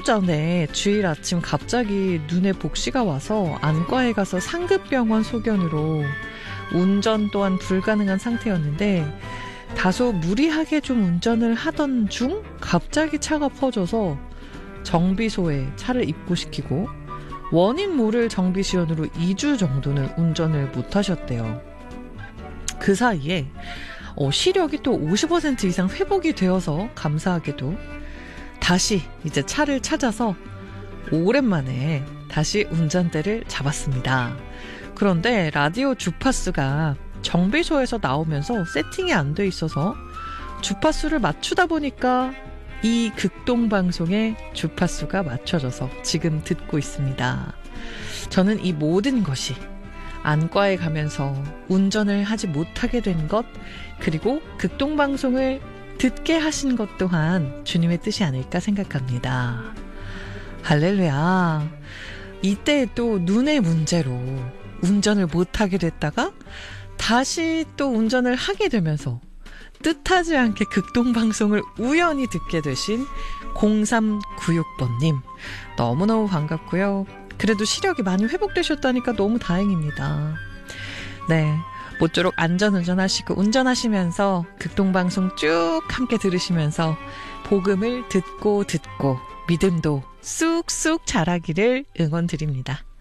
전에 주일 아침 갑자기 눈에 복시가 와서 안과에 가서 상급병원 소견으로 운전 또한 불가능한 상태였는데 다소 무리하게 좀 운전을 하던 중 갑자기 차가 퍼져서 정비소에 차를 입고시키고 원인 모를 정비시연으로 2주 정도는 운전을 못하셨대요. 그 사이에 시력이 또 50% 이상 회복이 되어서 감사하게도 다시 이제 차를 찾아서 오랜만에 다시 운전대를 잡았습니다. 그런데 라디오 주파수가 정비소에서 나오면서 세팅이 안 돼 있어서 주파수를 맞추다 보니까 이 극동방송의 주파수가 맞춰져서 지금 듣고 있습니다. 저는 이 모든 것이 안과에 가면서 운전을 하지 못하게 된 것, 그리고 극동방송을 듣게 하신 것 또한 주님의 뜻이 아닐까 생각합니다. 할렐루야. 이때 또 눈의 문제로 운전을 못하게 됐다가 다시 또 운전을 하게 되면서 뜻하지 않게 극동방송을 우연히 듣게 되신 0396번님 너무너무 반갑고요. 그래도 시력이 많이 회복되셨다니까 너무 다행입니다. 네, 모쪼록 안전운전 하시고 운전하시면서 극동방송 쭉 함께 들으시면서 복음을 듣고 믿음도 쑥쑥 자라기를 응원드립니다.